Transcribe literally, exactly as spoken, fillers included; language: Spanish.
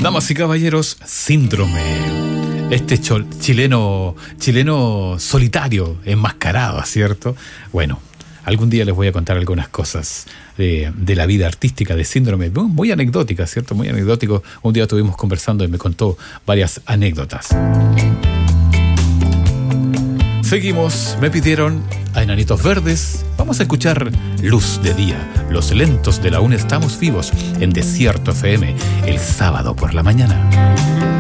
Damas y caballeros, Síndrome. Este chol, chileno, chileno solitario, enmascarado, ¿cierto? Bueno, algún día les voy a contar algunas cosas de, de la vida artística de Síndrome, muy anecdótica, ¿cierto? Muy anecdótico. Un día estuvimos conversando y me contó varias anécdotas. Seguimos, me pidieron a Enanitos Verdes. Vamos a escuchar Luz de Día, Los Lentos de la U N Estamos Vivos, en Desierto F M, el sábado por la mañana.